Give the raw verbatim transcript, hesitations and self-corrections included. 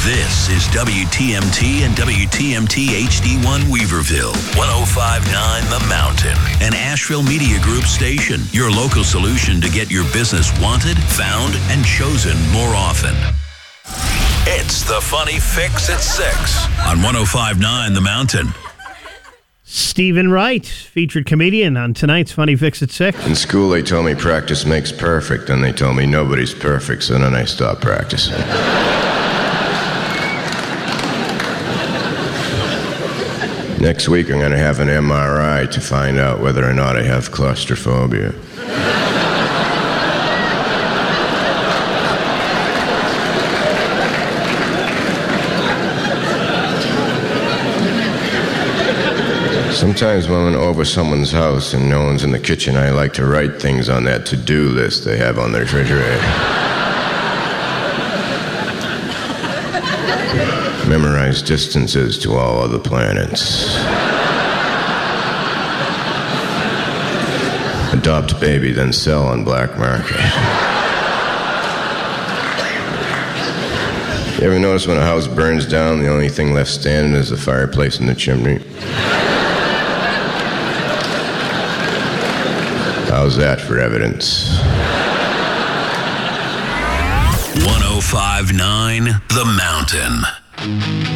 This is W T M T and W T M T H D one Weaverville, one oh five point nine The Mountain, an Asheville Media Group station, your local solution to get your business wanted, found, and chosen more often. It's the Funny Fix at six on one oh five point nine The Mountain. Stephen Wright, featured comedian on tonight's Funny Fix at six. In school, they told me practice makes perfect, and they told me nobody's perfect, so then I stopped practicing. Next week, I'm going to have an M R I to find out whether or not I have claustrophobia. Sometimes when I'm over someone's house and no one's in the kitchen, I like to write things on that to-do list they have on the refrigerator. Memorize distances to all other planets. Adopt baby, then sell on black market. You ever notice when a house burns down, the only thing left standing is the fireplace in the chimney? How's that for evidence? one oh five point nine The Mountain.